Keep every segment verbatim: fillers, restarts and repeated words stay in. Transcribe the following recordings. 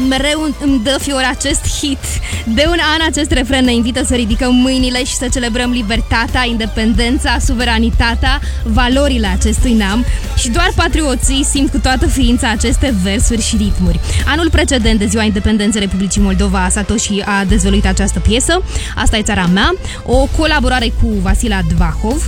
mereu îmi dă fior acest hit. De un an acest refren ne invită să ridicăm mâinile și să celebrăm libertatea, independența, suveranitatea, valorile acestui neam. Și doar patrioții simt cu toată ființa aceste versuri și ritmuri. Anul precedent de Ziua Independenței Republicii Moldova, Satoshi a dezvăluit această piesă, Asta e țara mea, o colaborare cu Vasile Advahov.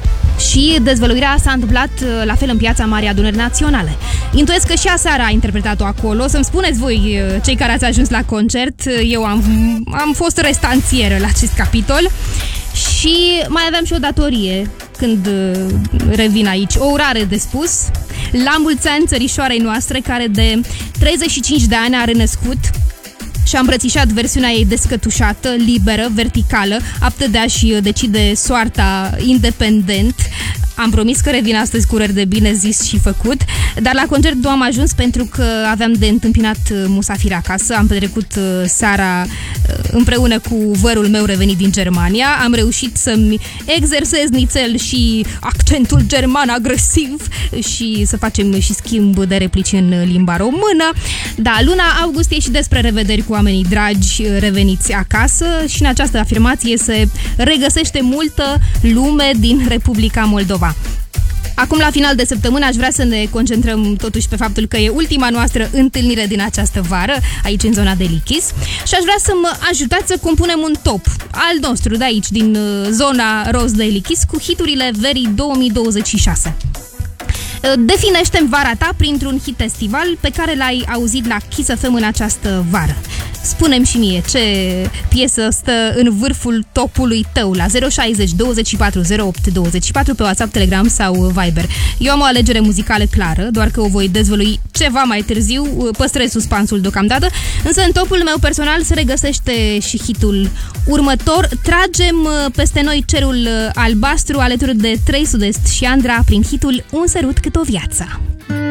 Și dezvăluirea s-a întâmplat la fel în Piața Marii Adunări Naționale. Intuiesc că și aseară a interpretat-o acolo. Să-mi spuneți voi, cei care ați ajuns la concert, eu am, am fost restanțieră la acest capitol. Și mai aveam și o datorie când revin aici, o urare de spus. La mulți ani țărișoarei noastre, care de treizeci și cinci de ani a renăscut și a îmbrățișat versiunea ei descătușată, liberă, verticală, aptă de a-și decide soarta independent. Am promis că revin astăzi cu urări de bine zis și făcut, dar la concert nu am ajuns pentru că aveam de întâmpinat musafiri acasă. Am petrecut seara împreună cu vărul meu revenit din Germania. Am reușit să-mi exersez nițel și accentul german agresiv și să facem și schimb de replici în limba română. Da, luna august e și despre revederi cu oamenii dragi reveniți acasă și în această afirmație se regăsește multă lume din Republica Moldova. Acum, la final de săptămână, aș vrea să ne concentrăm totuși pe faptul că e ultima noastră întâlnire din această vară, aici în zona de Lichis, și aș vrea să mă ajutați să compunem un top al nostru de aici, din zona roz de Lichis, cu hiturile verii două mii douăzeci și șase. Definește-mi vara ta printr-un hit festival pe care l-ai auzit la Kiss F M în această vară. Spune-mi și mie ce piesă stă în vârful topului tău la zero șaizeci douăzeci și patru zero opt douăzeci și patru pe WhatsApp, Telegram sau Viber. Eu am o alegere muzicală clară, doar că o voi dezvălui ceva mai târziu, păstrez suspansul deocamdată, însă în topul meu personal se regăsește și hitul următor. Tragem peste noi cerul albastru alături de Trei Sud-Est și Andra prin hitul Un sărut cât o viață.